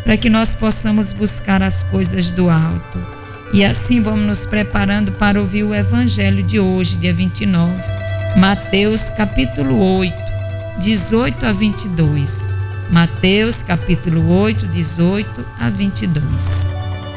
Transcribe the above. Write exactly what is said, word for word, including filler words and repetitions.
para que nós possamos buscar as coisas do alto. E assim vamos nos preparando para ouvir o Evangelho de hoje, dia vinte e nove, Mateus capítulo oito, dezoito a vinte e dois. Mateus capítulo oito, dezoito a vinte e dois.